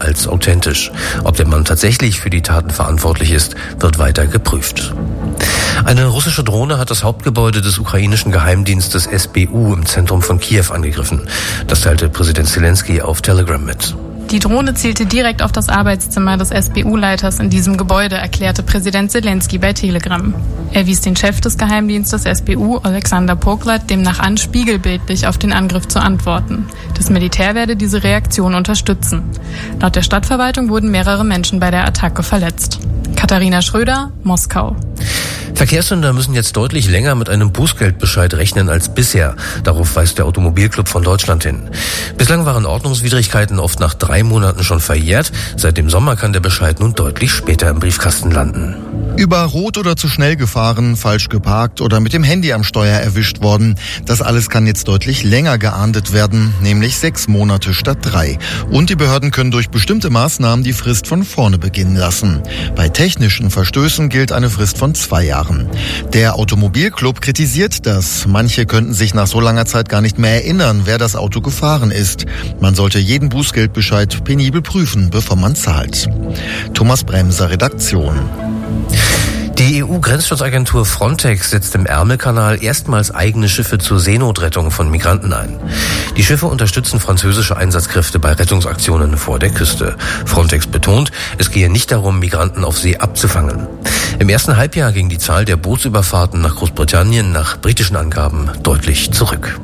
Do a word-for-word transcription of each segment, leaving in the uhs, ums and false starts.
als authentisch. Ob der Mann tatsächlich für die Taten verantwortlich ist, wird weiter geprüft. Eine russische Drohne hat das Hauptgebäude des ukrainischen Geheimdienstes S B U im Zentrum von Kiew angegriffen. Das teilte Präsident Zelensky auf Telegram mit. Die Drohne zielte direkt auf das Arbeitszimmer des S B U-Leiters in diesem Gebäude, erklärte Präsident Zelensky bei Telegram. Er wies den Chef des Geheimdienstes S B U, Alexander Poklad, demnach an, spiegelbildlich auf den Angriff zu antworten. Das Militär werde diese Reaktion unterstützen. Laut der Stadtverwaltung wurden mehrere Menschen bei der Attacke verletzt. Katharina Schröder, Moskau. Verkehrssünder müssen jetzt deutlich länger mit einem Bußgeldbescheid rechnen als bisher. Darauf weist der Automobilclub von Deutschland hin. Bislang waren Ordnungswidrigkeiten oft nach drei Monaten schon verjährt. Seit dem Sommer kann der Bescheid nun deutlich später im Briefkasten landen. Über Rot oder zu schnell gefahren, falsch geparkt oder mit dem Handy am Steuer erwischt worden. Das alles kann jetzt deutlich länger geahndet werden, nämlich sechs Monate statt drei. Und die Behörden können durch bestimmte Maßnahmen die Frist von vorne beginnen lassen. Bei technischen Verstößen gilt eine Frist von zwei Jahren. Der Automobilclub kritisiert das. Manche könnten sich nach so langer Zeit gar nicht mehr erinnern, wer das Auto gefahren ist. Man sollte jeden Bußgeldbescheid penibel prüfen, bevor man zahlt. Thomas Bremser, Redaktion. Die E U-Grenzschutzagentur Frontex setzt im Ärmelkanal erstmals eigene Schiffe zur Seenotrettung von Migranten ein. Die Schiffe unterstützen französische Einsatzkräfte bei Rettungsaktionen vor der Küste. Frontex betont, es gehe nicht darum, Migranten auf See abzufangen. Im ersten Halbjahr ging die Zahl der Bootsüberfahrten nach Großbritannien nach britischen Angaben deutlich zurück.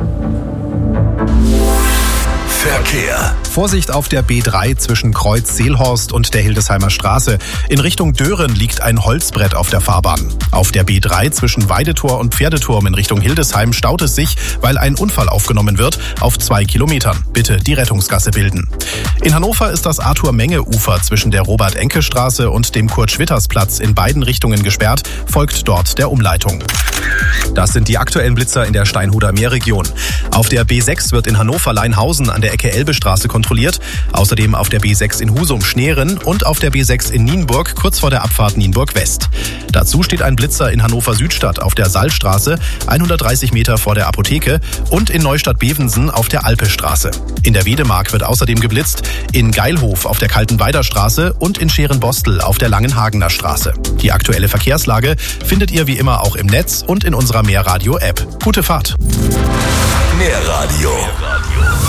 Verkehr. Vorsicht auf der B drei zwischen Kreuz Seelhorst und der Hildesheimer Straße. In Richtung Dören liegt ein Holzbrett auf der Fahrbahn. Auf der B drei zwischen Weidetor und Pferdeturm in Richtung Hildesheim staut es sich, weil ein Unfall aufgenommen wird, auf zwei Kilometern. Bitte die Rettungsgasse bilden. In Hannover ist das Arthur-Menge-Ufer zwischen der Robert-Enke-Straße und dem Kurt-Schwitters-Platz in beiden Richtungen gesperrt, folgt dort der Umleitung. Das sind die aktuellen Blitzer in der Steinhuder Meerregion. Auf der B sechs wird in Hannover-Leinhausen an der Ecke Elbestraße kontrolliert. Außerdem auf der B sechs in Husum-Schneeren und auf der B sechs in Nienburg, kurz vor der Abfahrt Nienburg-West. Dazu steht ein Blitzer in Hannover-Südstadt auf der Saalstraße, hundertdreißig Meter vor der Apotheke und in Neustadt-Bevensen auf der Alpestraße. In der Wedemark wird außerdem geblitzt, in Geilhof auf der Kaltenweider Straße und in Scherenbostel auf der Langenhagener Straße. Die aktuelle Verkehrslage findet ihr wie immer auch im Netz und in unserer Mehrradio-App. Gute Fahrt! Mehrradio